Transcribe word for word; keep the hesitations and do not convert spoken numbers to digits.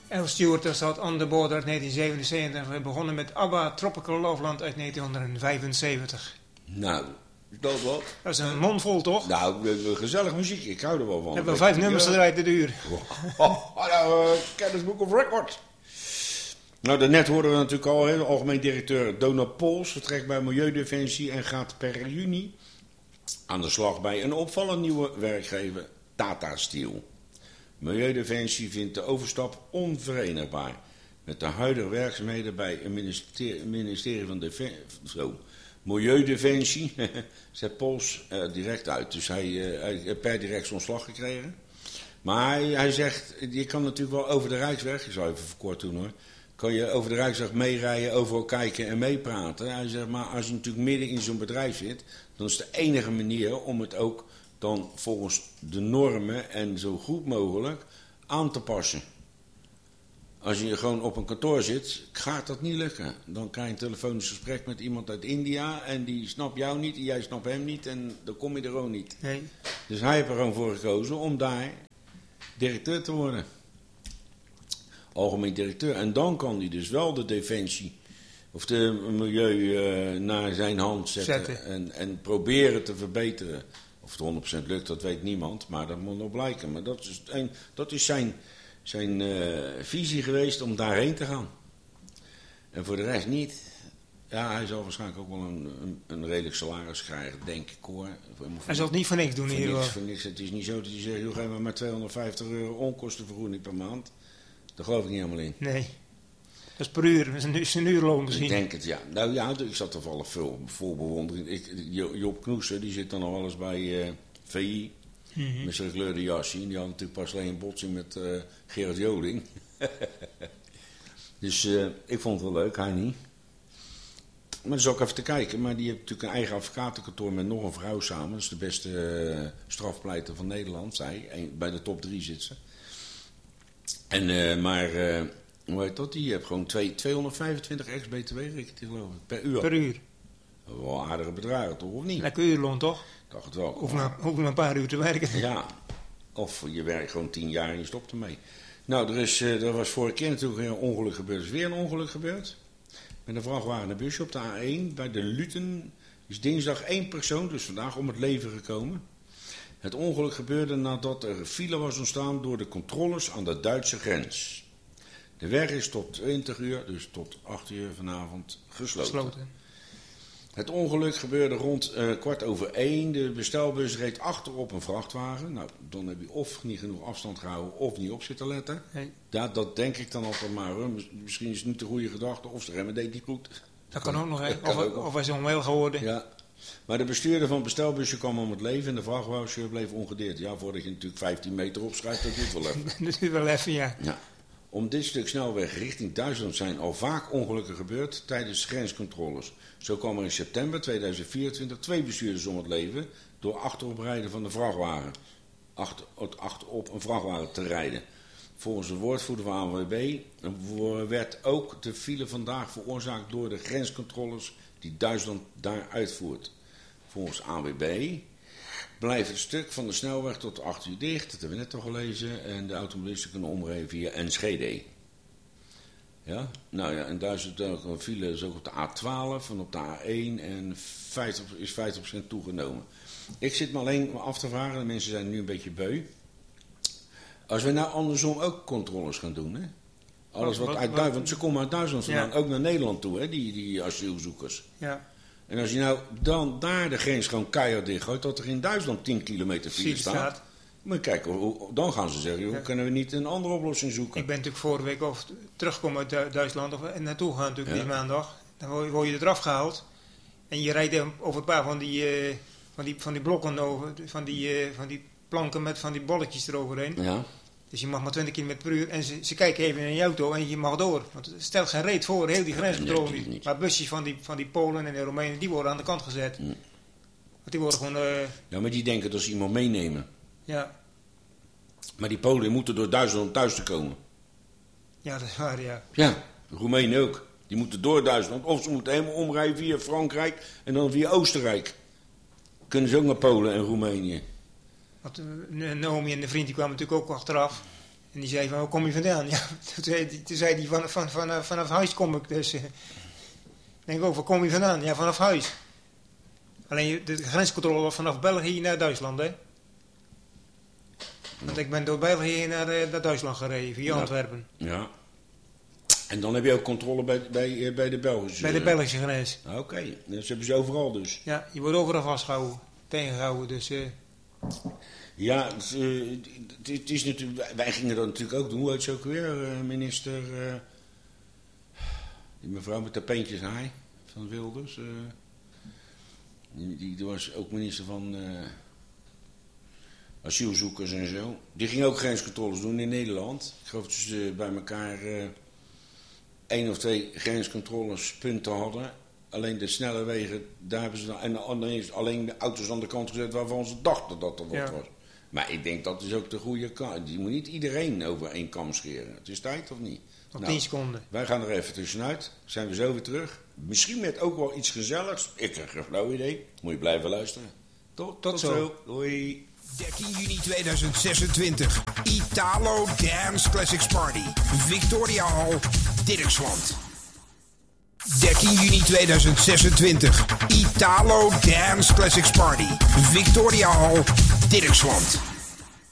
Al Stewart, dat staat On the Border uit negentien zevenenzeventig. We begonnen met ABBA, Tropical Loveland uit negentien vijfenzeventig. Nou, dat wat? Dat is een mond vol, toch? Nou, gezellig muziek. Ik hou er wel van. We hebben vijf nummers ja. gedraaid de duur. Oh, nou, uh, Guinness Book of Records. Nou, daarnet hoorden we natuurlijk al, hè, de algemeen directeur Donald Pols vertrekt bij Milieudefensie en gaat per juni aan de slag bij een opvallend nieuwe werkgever, Tata Steel. Milieudefensie vindt de overstap onverenigbaar met de huidige werkzaamheden bij het ministerie, ministerie van Defensie. Zo. Milieudefensie zet Pols uh, direct uit. Dus hij, uh, hij heeft per direct zijn ontslag gekregen. Maar hij, hij zegt, je kan natuurlijk wel over de Rijksweg, ik zal even verkort doen hoor, kan je over de Rijksweg meerijden, overal kijken en meepraten. Hij zegt, maar als je natuurlijk midden in zo'n bedrijf zit, dan is de enige manier om het ook dan volgens de normen en zo goed mogelijk aan te passen. Als je gewoon op een kantoor zit, gaat dat niet lukken. Dan krijg je een telefonisch gesprek met iemand uit India en die snapt jou niet en jij snapt hem niet en dan kom je er gewoon niet. Nee. Dus hij heeft er gewoon voor gekozen om daar directeur te worden. Algemeen directeur. En dan kan hij dus wel de defensie of de milieu uh, naar zijn hand zetten, zetten. En, en proberen te verbeteren. Of het honderd procent lukt, dat weet niemand, maar dat moet nog blijken. Maar dat is, een, dat is zijn, zijn uh, visie geweest om daarheen te gaan. En voor de rest niet. Ja, hij zal waarschijnlijk ook wel een, een, een redelijk salaris krijgen, denk ik hoor. Hij zal het niet voor niks doen voor hier niks, hoor. voor niks. Het is niet zo dat hij zegt, joh, geef me maar tweehonderdvijftig euro onkostenvergoeding per maand. Daar geloof ik niet helemaal in. Nee. Dat is per uur, dat is een, is een uurloon misschien. Ik denk het, ja. Nou ja, ik zat er wel veel vol bewondering. Ik, Job Knoesen, die zit dan nog wel eens bij uh, V I. Mm-hmm. Met zijn gekleurde jasje. En die had natuurlijk pas alleen een botsing met uh, Gerard Joling. Dus uh, ik vond het wel leuk, hij niet. Maar dat is ook even te kijken. Maar die heeft natuurlijk een eigen advocatenkantoor met nog een vrouw samen. Dat is de beste uh, strafpleiter van Nederland, zij. En bij de top drie zit ze. En, uh, maar... Uh, Hoe heet dat? Die heeft gewoon tweehonderdvijfentwintig ex-B T W-rekening, geloof ik, per uur. Per uur. Wel aardige bedragen, toch? Of niet? Lekker uurloon, toch? Ik dacht het wel. Hoef maar, hoef maar een paar uur te werken. Ja. Of je werkt gewoon tien jaar en je stopt ermee. Nou, er, is, er was vorige keer natuurlijk een ongeluk gebeurd. Er is weer een ongeluk gebeurd. Met een vrachtwagen en busje op de A één. Bij de Luten is dinsdag één persoon, dus vandaag, om het leven gekomen. Het ongeluk gebeurde nadat er file was ontstaan door de controles aan de Duitse grens. De weg is tot twintig uur, dus tot acht uur vanavond, gesloten. gesloten. Het ongeluk gebeurde rond uh, kwart over één. De bestelbus reed achterop een vrachtwagen. Nou, dan heb je of niet genoeg afstand gehouden of niet op zitten letten. Nee. Ja, dat denk ik dan altijd maar. Hoor. Misschien is het niet de goede gedachte of de remmen deed niet goed. Dat, dat kan ook nog, hè? Of, ook of hij is onwel geworden. Ja. Maar de bestuurder van het bestelbusje kwam om het leven en de vrachtwagenchauffeur bleef ongedeerd. Ja, voordat je natuurlijk vijftien meter opschrijft, dat duurt wel even. Dat duurt wel even, ja. Ja. Om dit stuk snelweg richting Duitsland zijn al vaak ongelukken gebeurd tijdens grenscontroles. Zo kwam er in september tweeduizend vierentwintig twee bestuurders om het leven door achteroprijden van de vrachtwagen. Achter, achterop een vrachtwagen te rijden. Volgens de woordvoerder van A N W B werd ook de file vandaag veroorzaakt door de grenscontroles die Duitsland daar uitvoert. Volgens A N W B blijft het stuk van de snelweg tot acht uur dicht, dat hebben we net al gelezen, en de automobilisten kunnen omrijden via Enschede. Ja, nou ja, in Duitsland een file is ook op de A twaalf en op de A één en vijftig, is vijftig procent toegenomen. Ik zit me alleen af te vragen, de mensen zijn nu een beetje beu. Als we nou andersom ook controles gaan doen, hè? Alles wat uit Duitsland, want ze komen uit Duitsland vandaan, ja. Ook naar Nederland toe, hè, die, die asielzoekers. Ja. En als je nou dan daar de grens gewoon keihard dichtgooit, dat er in Duitsland tien kilometer file staat. staat. Maar kijk, hoe, dan gaan ze zeggen, hoe ja. Kunnen we niet een andere oplossing zoeken? Ik ben natuurlijk vorige week of teruggekomen uit Duitsland of, en naartoe gaan natuurlijk ja. Die maandag. Dan word je, word je er eraf gehaald. En je rijdt over een paar van die, uh, van die, van die blokken over, van die, uh, van die planken met van die bolletjes eroverheen. Ja. Dus je mag maar twintig kilometer per uur. En ze, ze kijken even in je auto en je mag door. Want het stelt geen reet voor, heel die grenscontrole niet. niet. Maar busjes van die, van die Polen en de Romeinen, die worden aan de kant gezet. Mm. Want die worden gewoon... Uh... Ja, maar die denken dat ze iemand meenemen. Ja. Maar die Polen moeten door Duitsland om thuis te komen. Ja, dat is waar, ja. Ja, de Roemenen ook. Die moeten door Duitsland. Of ze moeten helemaal omrijden via Frankrijk en dan via Oostenrijk. Kunnen ze ook naar Polen en Roemenië. Want Naomi en de vriend die kwamen natuurlijk ook achteraf. En die zei van, waar kom je vandaan? Ja, toen zei, toen zei hij, van, van, van, vanaf huis kom ik. Dus uh, denk ik ook, waar kom je vandaan? Ja, vanaf huis. Alleen de grenscontrole was vanaf België naar Duitsland, hè. Want ik ben door België naar, uh, naar Duitsland gereden, via ja. Antwerpen. Ja. En dan heb je ook controle bij, bij, bij de Belgische... Bij de Belgische grens. Oké, okay. Dat hebben ze overal dus. Ja, je wordt overal vastgehouden, tegengehouden, dus... Uh... Ja, het, uh, het, het is natuurlijk... Wij gingen dat natuurlijk ook doen, hoe heet ze ook weer, uh, minister... Uh, die mevrouw met de peentjes haai van Wilders. Uh, die, die was ook minister van... Uh, asielzoekers en zo. Die ging ook grenscontroles doen in Nederland. Ik geloof dat ze bij elkaar uh, één of twee grenscontrolespunten hadden. Alleen de snelle wegen, daar hebben ze dan... En alleen, alleen de auto's aan de kant gezet waarvan ze dachten dat er wat ja. was. Maar ik denk dat is ook de goede kant. Je moet niet iedereen over één kam scheren. Het is tijd of niet? Nog nou, tien seconden. Wij gaan er even tussenuit. Zijn we zo weer terug. Misschien met ook wel iets gezelligs. Ik heb geen flauw idee. Moet je blijven luisteren. Tot, tot, tot zo. zo. Doei. dertien juni tweeduizend zesentwintig. Italo Dance Classics Party. Victoria Hall, Dirksland. dertien juni tweeduizend zesentwintig. Italo Dance Classics Party. Victoria Hall, Dirksland.